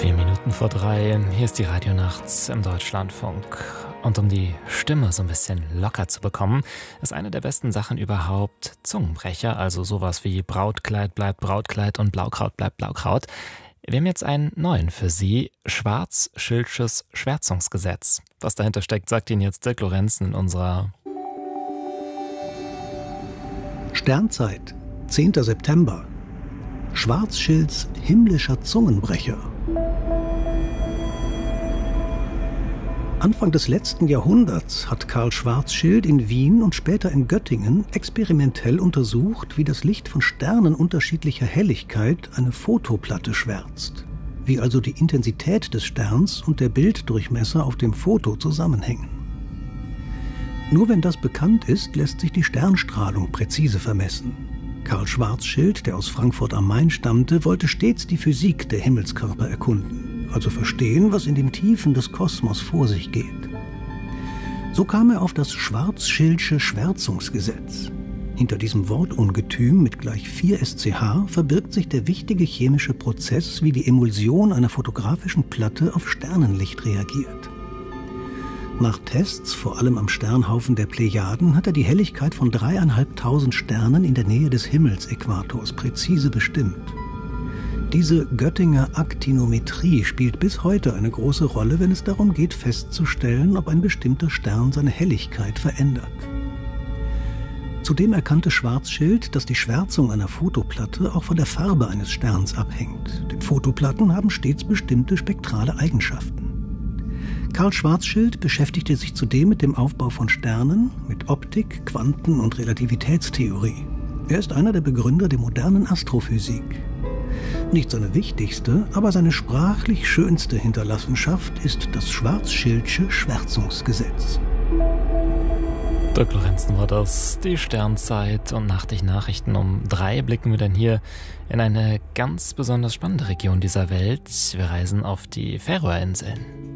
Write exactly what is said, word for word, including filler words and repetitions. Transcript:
Vier Minuten vor drei, hier ist die Radionacht im Deutschlandfunk. Und um die Stimme so ein bisschen locker zu bekommen, ist eine der besten Sachen überhaupt Zungenbrecher, also sowas wie Brautkleid bleibt Brautkleid und Blaukraut bleibt Blaukraut. Wir haben jetzt einen neuen für Sie, Schwarz-Schildsches Schwärzungsgesetz. Was dahinter steckt, sagt Ihnen jetzt Dirk Lorenzen in unserer Sternzeit, zehnter September. Schwarzschilds himmlischer Zungenbrecher. Anfang des letzten Jahrhunderts hat Karl Schwarzschild in Wien und später in Göttingen experimentell untersucht, wie das Licht von Sternen unterschiedlicher Helligkeit eine Fotoplatte schwärzt. Wie also die Intensität des Sterns und der Bilddurchmesser auf dem Foto zusammenhängen. Nur wenn das bekannt ist, lässt sich die Sternstrahlung präzise vermessen. Karl Schwarzschild, der aus Frankfurt am Main stammte, wollte stets die Physik der Himmelskörper erkunden, also verstehen, was in den Tiefen des Kosmos vor sich geht. So kam er auf das Schwarzschildsche Schwärzungsgesetz. Hinter diesem Wortungetüm mit gleich vier S C H verbirgt sich der wichtige chemische Prozess, wie die Emulsion einer fotografischen Platte auf Sternenlicht reagiert. Nach Tests, vor allem am Sternhaufen der Plejaden, hat er die Helligkeit von dreieinhalbtausend Sternen in der Nähe des Himmelsäquators präzise bestimmt. Diese Göttinger Aktinometrie spielt bis heute eine große Rolle, wenn es darum geht, festzustellen, ob ein bestimmter Stern seine Helligkeit verändert. Zudem erkannte Schwarzschild, dass die Schwärzung einer Fotoplatte auch von der Farbe eines Sterns abhängt, denn Fotoplatten haben stets bestimmte spektrale Eigenschaften. Karl Schwarzschild beschäftigte sich zudem mit dem Aufbau von Sternen, mit Optik, Quanten- und Relativitätstheorie. Er ist einer der Begründer der modernen Astrophysik. Nicht seine wichtigste, aber seine sprachlich schönste Hinterlassenschaft ist das Schwarzschildsche Schwärzungsgesetz. Dirk Lorenzen war das, die Sternzeit, und nach den Nachrichten um drei blicken wir dann hier in eine ganz besonders spannende Region dieser Welt. Wir reisen auf die Färöerinseln.